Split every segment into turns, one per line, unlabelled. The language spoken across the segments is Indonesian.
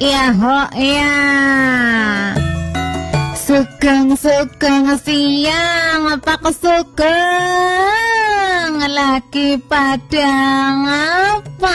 Iya ho iya. Sugeng siang apa kesugeng lagi padang apa.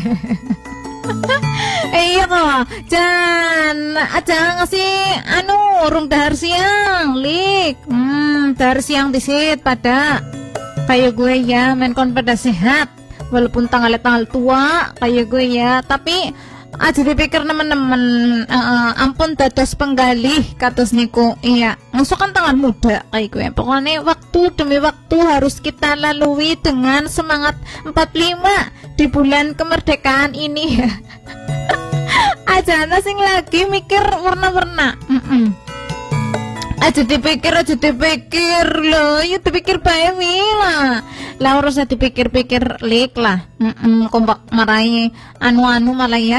Iya kok jangan sih urung dahar siang lik dahar siang disit pada kayak gue ya menkon pada sehat walaupun tanggal tua kayak gue ya, tapi aja dipikir temen-temen ampun dados penggalih kados niku. Iya masuk kan tangan muda kayak gue, pokoknya waktu demi waktu harus kita lalui dengan semangat 45 di bulan kemerdekaan ini ya. Aja sing lagi mikir warna-warna aja dipikir loh, yuk dipikir bae lah harus dipikir-pikir lik lah kompak marai anu malah ya.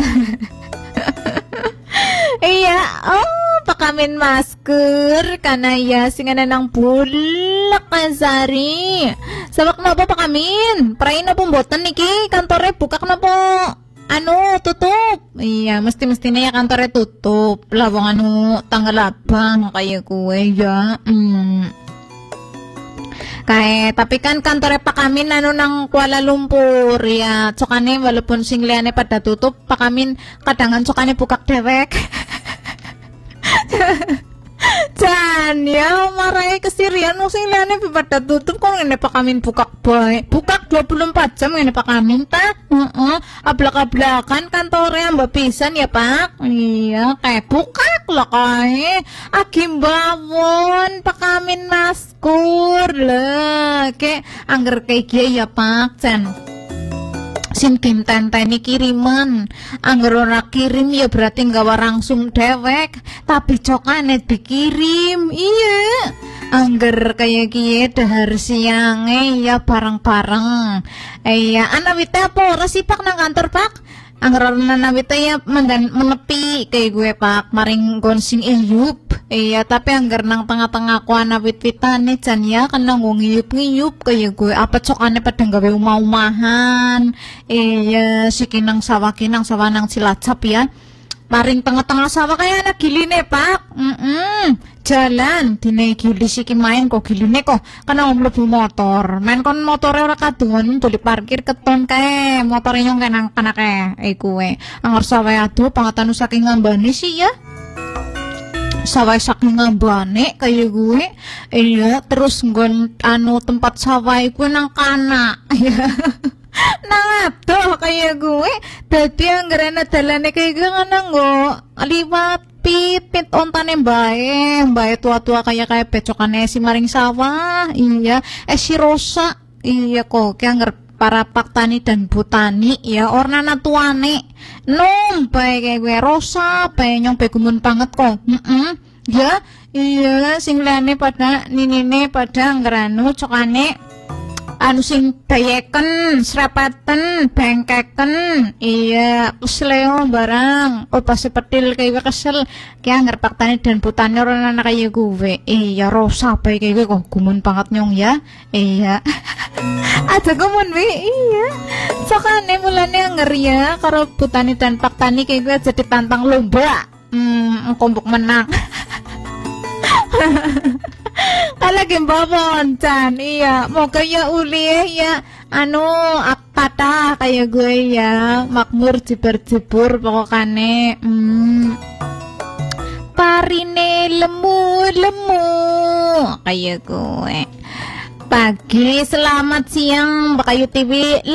Iya pakamin masker karena ya sing ana nang bulek kasari sabak napa pakamin prain apa mboten niki kantore buka kenapa tutup. Iya mestinya ya kantornya tutup lah wong tanggal abang kayak gue ya. Kayak tapi kan kantornya pakamin nang Kuala Lumpur ya, cokane walaupun sing liyane pada tutup pakamin kadangan cokane bukak dewek. Jan ya marai kesirian sing liyane pada tutup kok ngene pakamin bukak bae. Bukak 24 jam ngene pakamin ta. Ablak-ablakan kantornya mbak pisan ya Pak. Iya kayak bukak lah kae. Agi mbawon pakamin maskur lah. Kayak angger kayak ya Pak Jan. Sin kim tenteni kiriman angger ora kirim ya berarti nggawa langsung dewek tapi cokane dikirim. Iya angger kayak kie dahar siange ya bareng-bareng. Iya anak wite apa ora sih Pak nang kantor Pak? Angger ana wite ya menepi kayak gue Pak maring gonsing iyup. Iya tapi angger nang tengah-tengah ku ana wit-witane jan ya kena ngiyup-ngiyup kayak gue apa cokane pada gawe umah-umahan. Iya sikinang sawah nang Cilacap ya maring tengah-tengah sawah kayak anak giline Pak. Jalan dine gili siki main kok giline kok kena mlebu motor main kon motore ora kadungan tuh diparkir keton kae motore nyong kenang kana kae kuwe angger sawah aduh pangatan saking ngambane sih ya sawah saking ngambane kayak gue. Iya terus nggon tempat sawah iku nang kana ya. Nang adoh kayak gue dadi anggerane dalane kayak gue nggo liwat pipit ontane mbae tua-tua kayak becokane si maring sawah. Iya si Rosa. Iya kok angger para paktani dan botani ya ornana tuane nom bae kayak gue Rosa bae nyong bae gumun banget kok. Ya iya sing liyane pada ninine pada anggeranu cokane sing dayeken srepeten bengkeken. Iya kesleo barang pas sepetil kayak kesel kayak angger paktani dan botani ora ana kayak gue. Iya Rosa bae kayak gue kok gumun banget nyong ya. Iya aja gumun wi. Iya sokane mulane angger ya karo botani dan paktani kayak gue jadi tantang lomba kompok menang. Kalau gembawon Chan. Iya moga ya uli ya patah kayak gue ya makmur jebur pokokane parine lemu kayak gue. Pagi selamat siang Mbak Ayu TV.